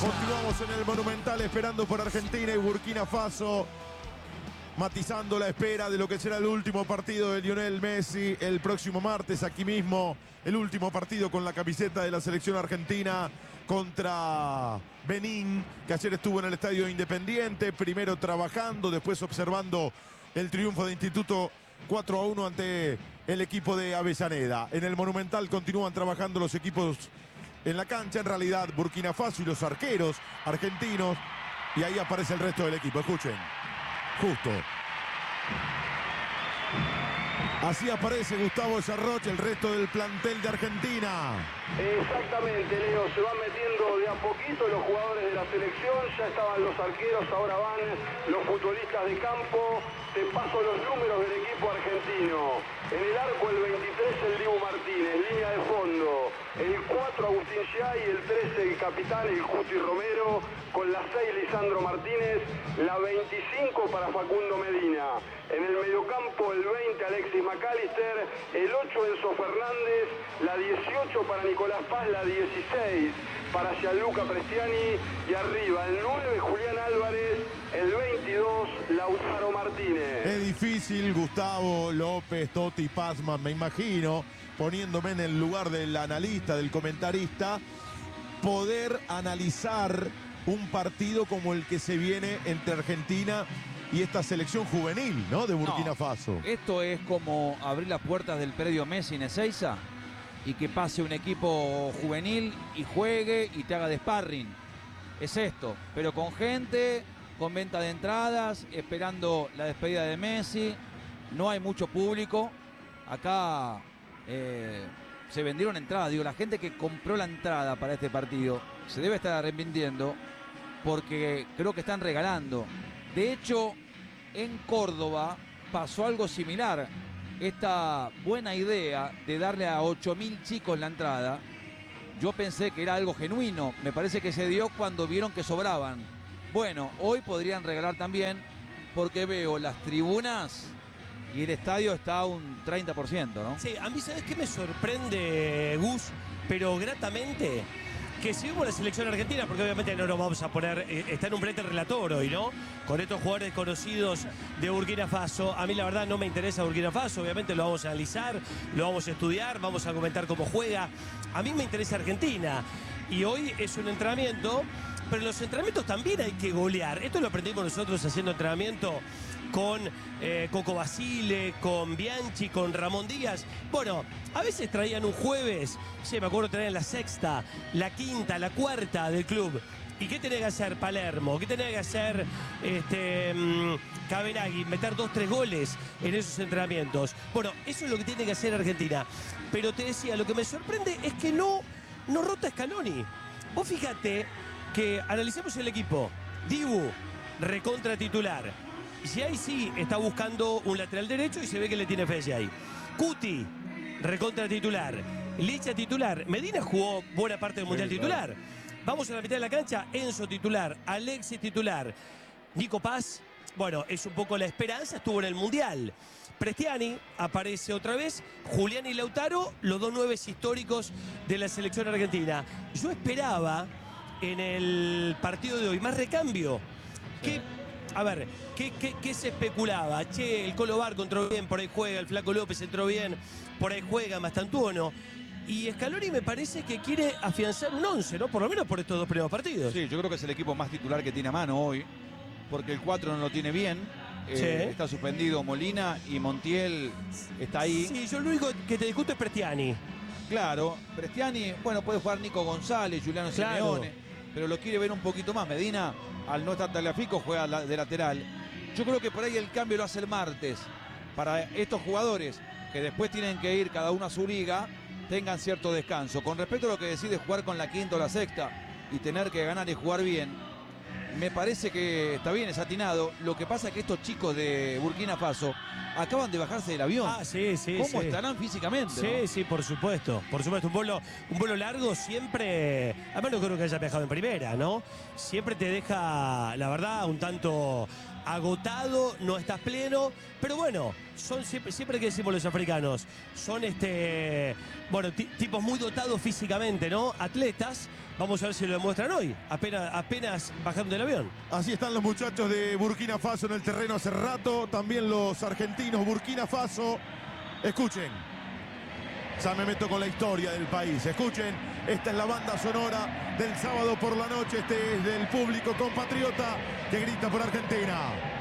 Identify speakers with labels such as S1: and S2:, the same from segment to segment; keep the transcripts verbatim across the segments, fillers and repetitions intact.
S1: Continuamos en el Monumental esperando por Argentina y Burkina Faso, matizando la espera de lo que será el último partido de Lionel Messi el próximo martes, aquí mismo, el último partido con la camiseta de la selección argentina contra Benín, que ayer estuvo en el Estadio Independiente, primero trabajando, después observando el triunfo de Instituto cuatro a uno ante el equipo de Avellaneda. En el Monumental continúan trabajando los equipos en la cancha, en realidad Burkina Faso y los arqueros argentinos, y ahí aparece el resto del equipo. Escuchen, justo así aparece Gustavo Sarroch, el resto del plantel de Argentina.
S2: Exactamente, Leo, se van metiendo de a poquito los jugadores de la selección, ya estaban los arqueros, ahora van los futbolistas de campo. Te paso los números del equipo argentino. En el arco el veintitrés el Dibu Martínez, línea de fondo. El cuatro Agustín Giai, el trece el capitán, el Cuti Romero. Con la seis Lisandro Martínez, la veinticinco para Facundo Medina. En el mediocampo el veinte Alexis McAllister, el ocho Enzo Fernández, la dieciocho para Nicolás Paz, la dieciséis para Gianluca Prestiani y arriba el nueve Julián Álvarez, el veintidós Lautaro Martínez.
S1: Es difícil, Gustavo, López, Totti, Pazman, me imagino, poniéndome en el lugar del analista, del comentarista, poder analizar un partido como el que se viene entre Argentina y esta selección juvenil, ¿no? De Burkina
S3: No,
S1: Faso.
S3: Esto es como abrir las puertas del predio Messi en Ezeiza y que pase un equipo juvenil y juegue y te haga de sparring. Es esto, pero con gente, con venta de entradas, esperando la despedida de Messi. No hay mucho público. Acá eh, se vendieron entradas. Digo, la gente que compró la entrada para este partido se debe estar arrepintiendo porque creo que están regalando. De hecho, en Córdoba pasó algo similar. Esta buena idea de darle a ocho mil chicos la entrada, yo pensé que era algo genuino. Me parece que se dio cuando vieron que sobraban. Bueno, hoy podrían regalar también, porque veo las tribunas y el estadio está a un treinta por ciento, ¿no?
S4: Sí, a mí, ¿sabes qué me sorprende, Gus? Pero gratamente, que si vemos la selección argentina, porque obviamente no nos vamos a poner, eh, está en un brete relator hoy, ¿no? Con estos jugadores conocidos de Burkina Faso. A mí la verdad no me interesa Burkina Faso, obviamente lo vamos a analizar, lo vamos a estudiar, vamos a comentar cómo juega. A mí me interesa Argentina y hoy es un entrenamiento, pero en los entrenamientos también hay que golear. Esto lo aprendimos nosotros haciendo entrenamiento con eh, Coco Basile, con Bianchi, con Ramón Díaz. Bueno, a veces traían un jueves, sí, me acuerdo, traían la sexta, la quinta, la cuarta del club. ¿Y qué tenía que hacer Palermo? ¿Qué tenía que hacer este, um, Cabenagui? Meter dos, tres goles en esos entrenamientos. Bueno, eso es lo que tiene que hacer Argentina. Pero te decía, lo que me sorprende es que no, no rota Scaloni. Vos fíjate que analicemos el equipo. Dibu, recontra titular. Giai sí está buscando un lateral derecho y se ve que le tiene fe a Giai. Cuti, recontra titular. Licha titular. Medina jugó buena parte del Mundial titular. Vamos a la mitad de la cancha. Enzo titular. Alexis titular. Nico Paz, bueno, es un poco la esperanza. Estuvo en el Mundial. Prestiani aparece otra vez. Julián y Lautaro, los dos nueves históricos de la selección argentina. Yo esperaba en el partido de hoy más recambio. ¿Qué? A ver, ¿qué, qué, qué se especulaba? Che, el Colo Barco entró bien, por ahí juega, el Flaco López entró bien, por ahí juega, Mastantuono. Y Scaloni me parece que quiere afianzar un once, ¿no? Por lo menos por estos dos primeros partidos.
S3: Sí, yo creo que es el equipo más titular que tiene a mano hoy, porque el cuatro no lo tiene bien. Eh,
S4: Sí.
S3: Está suspendido Molina y Montiel está ahí.
S4: Sí, yo lo único que te discuto es Prestiani.
S3: Claro, Prestiani, bueno, puede jugar Nico González, Juliano
S4: Claro.
S3: Simeone, pero lo quiere ver un poquito más. Medina, al no estar Tagliafico, juega de lateral. Yo creo que por ahí el cambio lo hace el martes, para estos jugadores que después tienen que ir cada uno a su liga, tengan cierto descanso. Con respecto a lo que decide jugar con la quinta o la sexta y tener que ganar y jugar bien, me parece que está bien, es atinado. Lo que pasa es que estos chicos de Burkina Faso acaban de bajarse del avión.
S4: Ah, sí, sí,
S3: ¿Cómo
S4: sí.
S3: estarán físicamente?
S4: Sí,
S3: ¿no?
S4: sí, por supuesto. Por supuesto, un vuelo, un vuelo largo siempre, además no creo que haya viajado en primera, ¿no? Siempre te deja, la verdad, un tanto agotado, no estás pleno, pero bueno, son siempre, siempre que decimos los africanos, son este, bueno, tipos muy dotados físicamente, ¿no? Atletas. Vamos a ver si lo demuestran hoy, apenas, apenas bajando del avión.
S1: Así están los muchachos de Burkina Faso en el terreno hace rato, también los argentinos. Burkina Faso, escuchen, ya me meto con la historia del país, escuchen, esta es la banda sonora del sábado por la noche, este es del público compatriota que grita por Argentina.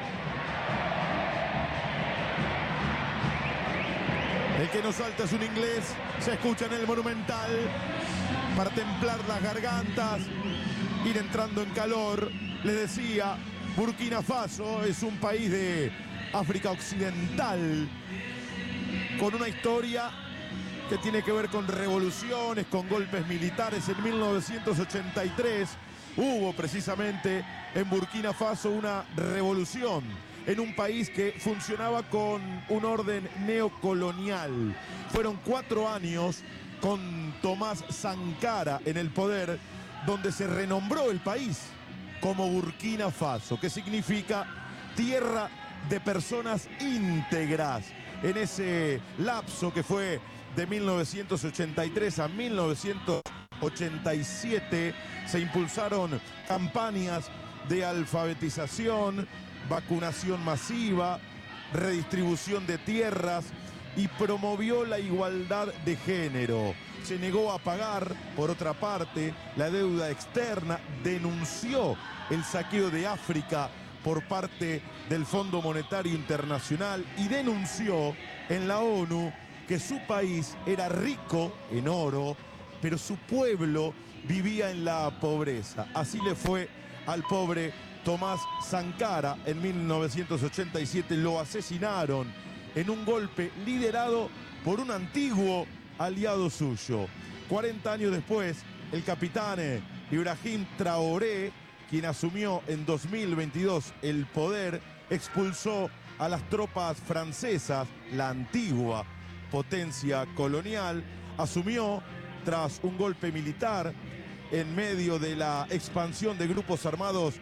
S1: El que no salta es un inglés, se escucha en el Monumental para templar las gargantas, ir entrando en calor. Les decía, Burkina Faso es un país de África Occidental con una historia que tiene que ver con revoluciones, con golpes militares. En mil novecientos ochenta y tres hubo precisamente en Burkina Faso una revolución en un país que funcionaba con un orden neocolonial. Fueron cuatro años con Tomás Sankara en el poder, donde se renombró el país como Burkina Faso, que significa tierra de personas íntegras. En ese lapso que fue de mil novecientos ochenta y tres a mil novecientos ochenta y siete, se impulsaron campañas de alfabetización, vacunación masiva, redistribución de tierras y promovió la igualdad de género. Se negó a pagar, por otra parte, la deuda externa, denunció el saqueo de África por parte del Fondo Monetario Internacional y denunció en la ONU que su país era rico en oro, pero su pueblo vivía en la pobreza. Así le fue al pobre Tomás Sankara. En mil novecientos ochenta y siete lo asesinaron en un golpe liderado por un antiguo aliado suyo. cuarenta años después, el capitán Ibrahim Traoré, quien asumió en dos mil veintidós el poder, expulsó a las tropas francesas, la antigua potencia colonial, asumió tras un golpe militar en medio de la expansión de grupos armados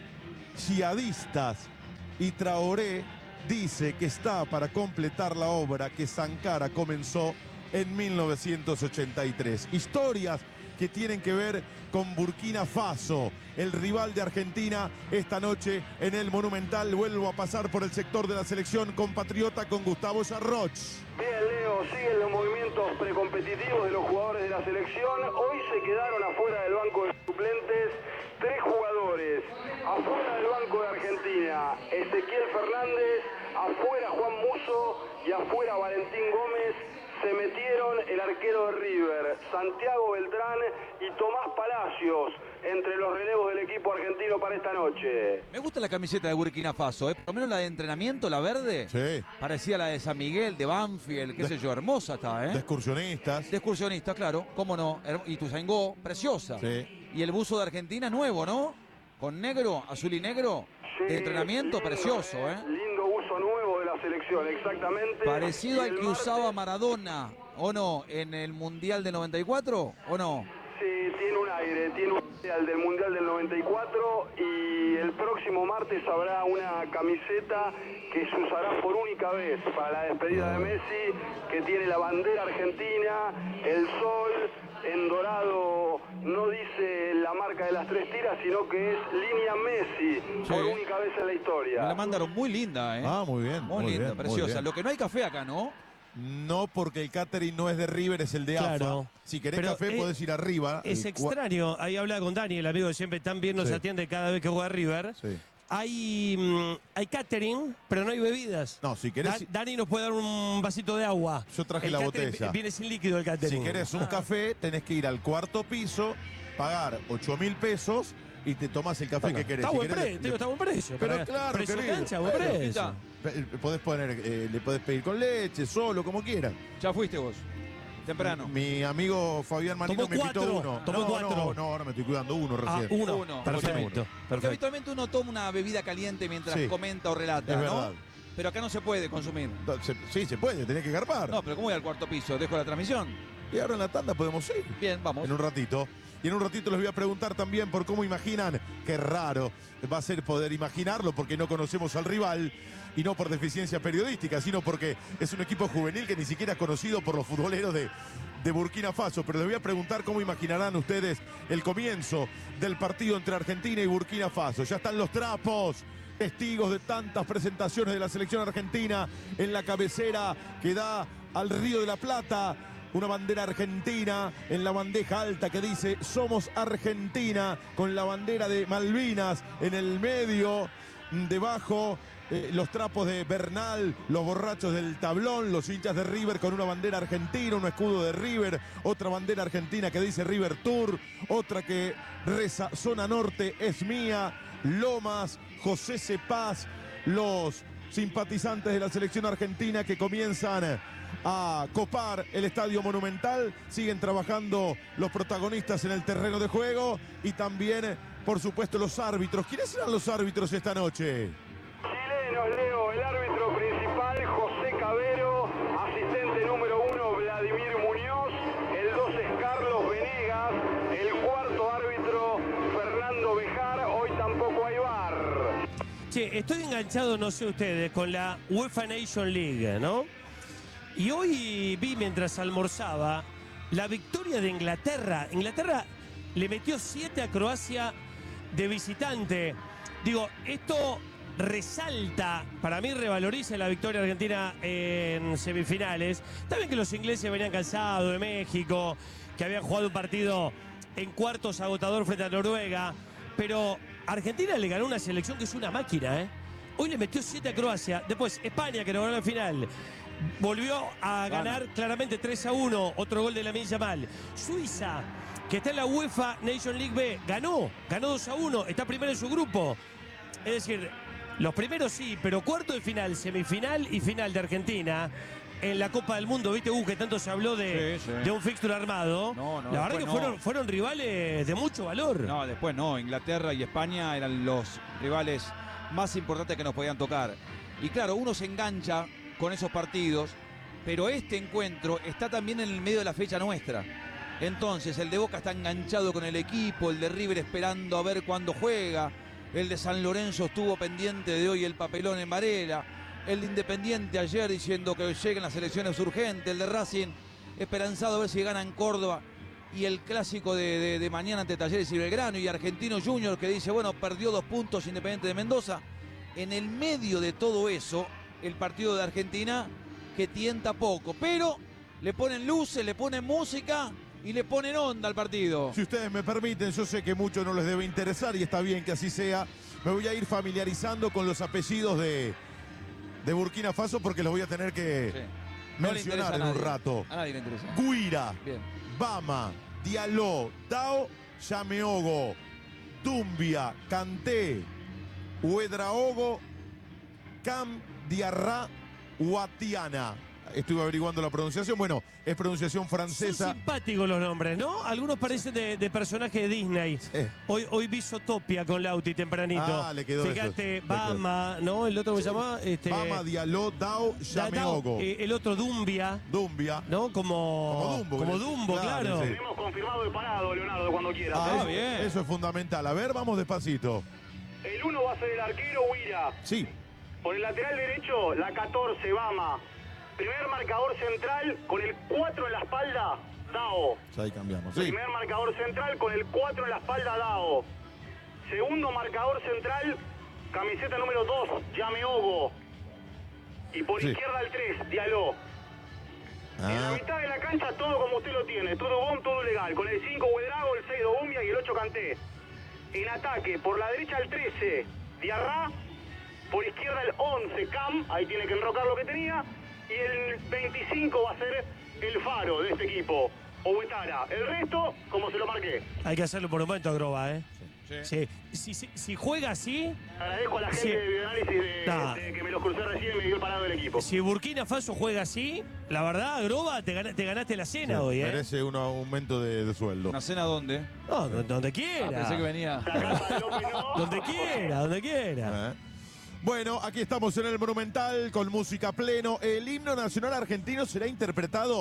S1: yihadistas, y Traoré dice que está para completar la obra que Sankara comenzó en mil novecientos ochenta y tres. Historias que tienen que ver con Burkina Faso, el rival de Argentina esta noche en el Monumental. Vuelvo a pasar por el sector de la selección compatriota con Gustavo Sarroch.
S2: Bien, Leo, siguen los movimientos precompetitivos de los jugadores de la selección. Hoy se quedaron afuera del banco de suplentes tres jugadores. Afuera del banco de Argentina, Ezequiel Fernández, afuera Juan Musso y afuera Valentín Gómez. Se metieron el arquero de River, Santiago Beltrán y Tomás Palacios, entre los relevos del equipo argentino para esta noche.
S3: Me gusta la camiseta de Burkina Faso, ¿eh? Por lo menos la de entrenamiento, la verde.
S1: Sí.
S3: Parecía la de San Miguel, de Banfield, qué de, sé yo, hermosa está, ¿eh?
S1: De excursionistas.
S3: De excursionistas, claro, cómo no. Y Ituzaingó, preciosa.
S1: Sí.
S3: Y el buzo de Argentina nuevo, ¿no? Con negro, azul y negro, sí, de entrenamiento, lindo, precioso, ¿eh?
S2: Lindo buzo nuevo de la selección, exactamente.
S3: Parecido al que
S2: martes...
S3: usaba Maradona, ¿o no? En el Mundial del noventa y cuatro, ¿o no?
S2: Sí, tiene un aire, tiene un aire al del Mundial del noventa y cuatro, y el próximo martes habrá una camiseta que se usará por única vez para la despedida de Messi, que tiene la bandera argentina, el sol en dorado, no dice la marca de las tres tiras, sino que es línea Messi, sí, por única vez en la historia.
S3: Me la mandaron muy linda, ¿eh?
S1: Ah, muy bien.
S3: Muy, muy linda, bien, preciosa. Muy bien. Lo que no hay café acá, ¿no?
S1: No, porque el catering no es de River, es el de
S4: claro.
S1: A F A. Si querés
S4: Pero
S1: café,
S4: es,
S1: podés ir arriba.
S4: Es extraño. Ahí habla con Dani, el amigo que siempre tan bien nos sí. atiende cada vez que juega River.
S1: Sí.
S4: Hay, mm, hay catering, pero no hay bebidas.
S1: No, si querés...
S4: Da, Dani nos puede dar un vasito de agua.
S1: Yo traje
S4: el
S1: la
S4: catering,
S1: botella.
S4: Viene sin líquido el catering.
S1: Si querés un café, tenés que ir al cuarto piso, pagar ocho mil pesos y te tomás el café
S4: bueno,
S1: que querés.
S4: Está
S1: si
S4: buen
S1: querés,
S4: precio,
S1: le...
S4: está buen precio.
S1: Pero
S4: para,
S1: claro,
S4: precio
S1: querido.
S4: cancha, buen
S1: Pero,
S4: precio.
S1: Podés poner, eh, le podés pedir con leche, solo, como quieras.
S3: Ya fuiste vos. Temprano.
S1: Mi amigo Fabián Marino
S4: Tomó
S1: me
S4: cuatro,
S1: invitó uno.
S4: Tomó
S1: no,
S4: cuatro.
S1: No, no, ahora me estoy cuidando uno recién.
S4: Ah, uno.
S3: uno.
S4: Perfecto.
S3: Uno. Porque
S4: Perfecto.
S3: habitualmente uno toma una bebida caliente mientras
S1: sí.
S3: comenta o relata,
S1: es
S3: ¿no?
S1: verdad.
S3: Pero acá no se puede consumir.
S1: Se, sí, se puede, tenés que garpar.
S3: No, pero ¿cómo voy al cuarto piso? ¿Dejo la transmisión?
S1: Y ahora en la tanda podemos ir.
S3: Bien, vamos.
S1: En un ratito. Y en un ratito les voy a preguntar también por cómo imaginan, qué raro va a ser poder imaginarlo porque no conocemos al rival y no por deficiencia periodística, sino porque es un equipo juvenil que ni siquiera es conocido por los futboleros de, de Burkina Faso. Pero les voy a preguntar cómo imaginarán ustedes el comienzo del partido entre Argentina y Burkina Faso. Ya están los trapos, testigos de tantas presentaciones de la selección argentina en la cabecera que da al Río de la Plata. Una bandera argentina en la bandeja alta que dice somos Argentina, con la bandera de Malvinas en el medio, debajo eh, los trapos de Bernal, los borrachos del tablón, los hinchas de River con una bandera argentina, un escudo de River, otra bandera argentina que dice River Tour, otra que reza Zona Norte es mía, Lomas, José Cepaz, los simpatizantes de la selección argentina que comienzan a copar el Estadio Monumental. Siguen trabajando los protagonistas en el terreno de juego y también, por supuesto, los árbitros. ¿Quiénes serán los árbitros esta noche?
S2: Chilenos, Leo, el árbitro principal, José Cabero, asistente número uno, Vladimir Muñoz, el dos es Carlos Venegas, el cuarto árbitro, Fernando Bejar. Hoy tampoco hay V A R.
S4: Che, estoy enganchado, no sé ustedes, con la UEFA Nation League, ¿no? Y hoy vi, mientras almorzaba, la victoria de Inglaterra. Inglaterra le metió siete a Croacia de visitante. Digo, esto resalta, para mí revaloriza la victoria argentina en semifinales. Está bien que los ingleses venían cansados de México, que habían jugado un partido en cuartos agotador frente a Noruega, pero Argentina le ganó una selección que es una máquina, ¿eh? Hoy le metió siete a Croacia. Después España, que no ganó la final, volvió a ganar Gana. claramente tres a uno, otro gol de Lamine Yamal. Suiza, que está en la UEFA Nation League B, ganó, ganó dos a uno, está primero en su grupo. Es decir, los primeros sí, pero cuarto de final, semifinal y final de Argentina en la Copa del Mundo. ¿Viste, Hugo, que tanto se habló de, sí, sí. de un fixture armado?
S3: No, no,
S4: la verdad que
S3: no.
S4: fueron, fueron rivales de mucho valor.
S3: No, después no. Inglaterra y España eran los rivales más importantes que nos podían tocar. Y claro, uno se engancha con esos partidos, pero este encuentro está también en el medio de la fecha nuestra. Entonces el de Boca está enganchado con el equipo, el de River esperando a ver cuándo juega, el de San Lorenzo estuvo pendiente de hoy el papelón en Varela, el de Independiente ayer diciendo que lleguen las elecciones urgentes, el de Racing esperanzado a ver si gana en Córdoba, y el clásico de, de, de mañana ante Talleres y Belgrano, y Argentino Junior que dice, bueno, perdió dos puntos Independiente de Mendoza. En el medio de todo eso, el partido de Argentina que tienta poco, pero le ponen luces, le ponen música y le ponen onda al partido.
S1: Si ustedes me permiten, yo sé que mucho no les debe interesar y está bien que así sea. Me voy a ir familiarizando con los apellidos de, de Burkina Faso porque los voy a tener que sí.
S3: no
S1: mencionar en un rato.
S3: A nadie le interesa.
S1: Guira, bien. Bama, Diallo, Dao, Yameogo, Dumbia, Kanté, Ouedraogo, Cam, Diarra, Guatiana. Estuve averiguando la pronunciación. Bueno, es pronunciación francesa.
S4: Son simpáticos los nombres, ¿no? Algunos parecen de, de personaje de Disney. Eh. Hoy, hoy vi Zootopia con Lauti tempranito.
S1: Ah, le quedó
S4: Fíjate,
S1: eso.
S4: Bama, ¿no? El otro que se llama... Este,
S1: Bama, Diallo, Dao, Yameogo.
S4: Eh, el otro Dumbia.
S1: Dumbia.
S4: ¿No? Como...
S1: Como Dumbo.
S4: Como Dumbo, claro. claro.
S2: Sí. Tenemos confirmado el parado, Leonardo, cuando quiera.
S1: Ah,
S2: eso,
S1: bien. Eso es fundamental. A ver, vamos despacito.
S2: El uno va a ser el arquero Guira.
S1: Sí.
S2: Por el lateral derecho, la catorce, Bama. Primer marcador central con el cuatro en la espalda, Dao.
S1: Ya ahí cambiamos. Sí.
S2: Primer marcador central con el cuatro en la espalda, Dao. Segundo marcador central, camiseta número dos, Yameogo. Y por sí. izquierda el tres, Diallo. Ah. En la mitad de la cancha todo como usted lo tiene, todo bon, todo legal. Con el cinco, Ouedraogo, el seis, Dobumbia y el ocho, Kanté. En ataque, por la derecha el trece, Diarra. Por izquierda el once, Cam. Ahí tiene que enrocar lo que tenía. Y el veinticinco va a ser el faro de este equipo, Ouettara. El resto, como se lo marqué.
S4: Hay que hacerlo por un momento a Groba, ¿eh? Sí. sí. Si, si, si juega así...
S2: Agradezco a la gente sí. de Videoanálisis de, nah. de que me los crucé recién y me dio el parado del equipo.
S4: Si Burkina Faso juega así, la verdad, Groba, te, gan te ganaste la cena sí, hoy, ¿eh?
S1: Merece un aumento de, de sueldo.
S3: ¿Una cena dónde?
S4: No, donde quiera.
S3: Ah, pensé que venía.
S4: Donde quiera, donde quiera.
S1: ¿Eh? Bueno, aquí estamos en el Monumental con música pleno. El himno nacional argentino será interpretado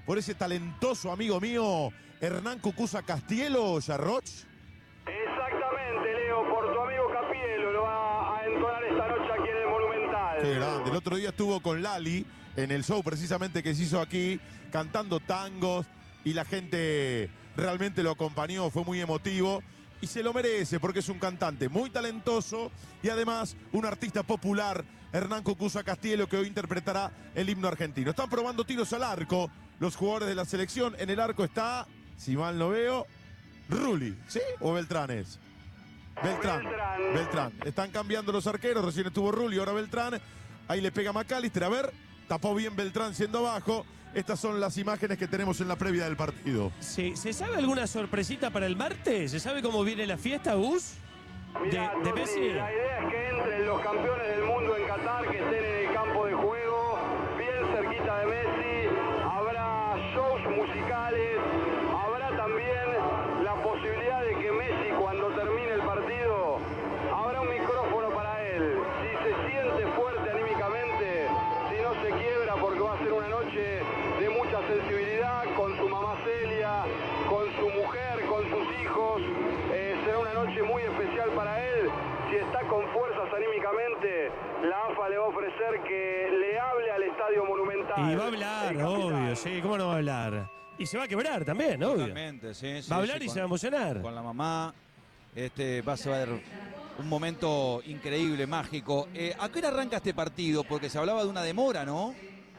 S1: por ese talentoso amigo mío, Hernán Cucuza Castielo, Yarroch?
S2: Exactamente, Leo, por tu amigo Capielo lo va a entonar esta noche aquí en el Monumental.
S1: Qué grande. El otro día estuvo con Lali en el show precisamente que se hizo aquí, cantando tangos, y la gente realmente lo acompañó, fue muy emotivo. Y se lo merece porque es un cantante muy talentoso y además un artista popular, Hernán Cucuza Castielo, que hoy interpretará el himno argentino. Están probando tiros al arco los jugadores de la selección. En el arco está, si mal no veo, Rulli, ¿sí? ¿O Beltrán es? Beltrán.
S2: Beltrán.
S1: Beltrán. Están cambiando los arqueros, recién estuvo Rulli, ahora Beltrán. Ahí le pega McAllister, a ver, tapó bien Beltrán siendo abajo. Estas son las imágenes que tenemos en la previa del partido.
S4: ¿Se, ¿se sabe alguna sorpresita para el martes? ¿Se sabe cómo viene la fiesta, Gus?
S2: Mirá,
S4: ¿De, de
S2: Toti,
S4: Messi?
S2: la idea es que entren los campeones del mundo en Qatar, que estén en el campo de juego, bien cerquita de Messi. Habrá shows musicales, habrá también la posibilidad de que Messi, cuando termine el partido, habrá un micrófono para él. Si se siente fuerte anímicamente, si no se quiebra, porque va a ser una noche de mucha sensibilidad, con su mamá Celia, con su mujer, con sus hijos. Eh, será una noche muy especial para él. Si está con fuerzas anímicamente, la A F A le va a ofrecer que le hable al Estadio Monumental.
S4: Y va a hablar,
S2: El capitán.
S4: obvio, sí, ¿cómo no va a hablar? Y se va a quebrar también, obvio.
S3: Totalmente, sí, sí,
S4: Va a hablar
S3: sí,
S4: y
S3: con-
S4: se va a emocionar.
S3: Con la mamá, este, va a ser un momento increíble, mágico. Eh, ¿A qué hora arranca este partido? Porque se hablaba de una demora, ¿no?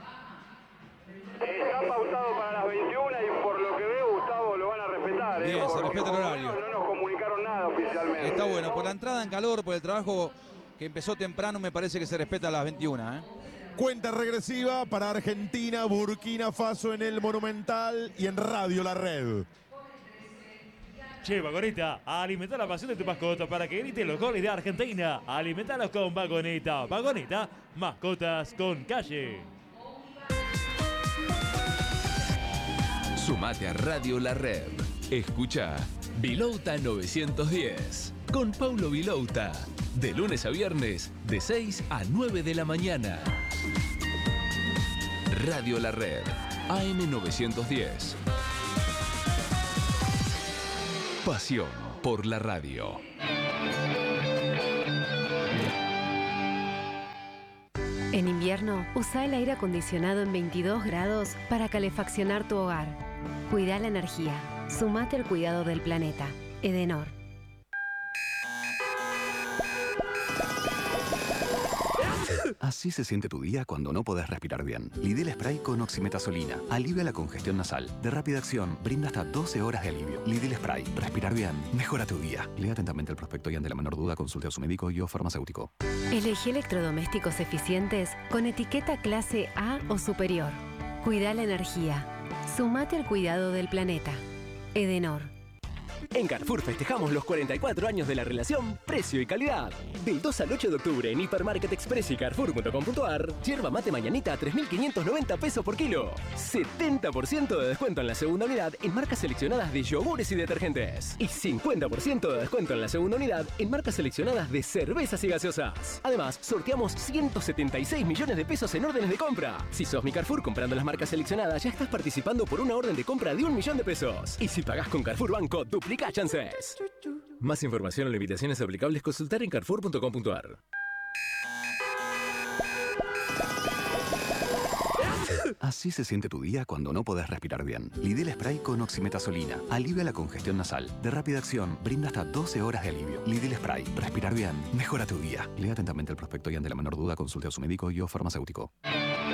S2: Está pautado para las veintiuna y por lo que veo, Gustavo, lo van a respetar. ¿eh?
S3: Bien, se
S2: Porque
S3: respeta el
S2: como
S3: horario.
S2: No, no nos comunicaron nada oficialmente.
S3: Está bueno, por la entrada en calor, por el trabajo que empezó temprano, me parece que se respeta a las veintiuna, ¿eh?
S1: Cuenta regresiva para Argentina, Burkina Faso en el Monumental y en Radio La Red.
S5: Che, Vagoneta, alimenta la pasión de tu mascota para que grite los goles de Argentina. Alimentalos con Vagoneta. Vagoneta, mascotas con calle.
S6: Sumate a Radio La Red. Escucha Vilouta novecientos diez con Paulo Vilouta. De lunes a viernes, de seis a nueve de la mañana. Radio La Red, A M novecientos diez. Pasión por la radio.
S7: En invierno, usa el aire acondicionado en veintidós grados para calefaccionar tu hogar. Cuida la energía. Sumate al cuidado del planeta. Edenor.
S8: Así se siente tu día cuando no podés respirar bien. Lidl Spray con oximetazolina. Alivia la congestión nasal. De rápida acción, brinda hasta doce horas de alivio. Lidl Spray. Respirar bien. Mejora tu día. Lea atentamente el prospecto y ante la menor duda consulte a su médico y o farmacéutico.
S7: Elegí electrodomésticos eficientes con etiqueta clase A o superior. Cuida la energía. Sumate al cuidado del planeta. Edenor.
S9: En Carrefour festejamos los cuarenta y cuatro años de la relación precio y calidad. Del dos al ocho de octubre en Hipermarket Express y Carrefour punto com punto ar, yerba mate mañanita a tres mil quinientos noventa pesos por kilo. setenta por ciento de descuento en la segunda unidad en marcas seleccionadas de yogures y detergentes. Y cincuenta por ciento de descuento en la segunda unidad en marcas seleccionadas de cervezas y gaseosas. Además, sorteamos ciento setenta y seis millones de pesos en órdenes de compra. Si sos mi Carrefour comprando las marcas seleccionadas, ya estás participando por una orden de compra de un millón de pesos. Y si pagás con Carrefour Banco, duplica chances. Más información o limitaciones aplicables, consultar en carrefour punto com punto ar.
S8: Así se siente tu día cuando no podés respirar bien. Lidl Spray con oximetazolina. Alivia la congestión nasal. De rápida acción, brinda hasta doce horas de alivio. Lidl Spray. Respirar bien. Mejora tu día. Lea atentamente el prospecto y ante la menor duda consulte a su médico y o farmacéutico.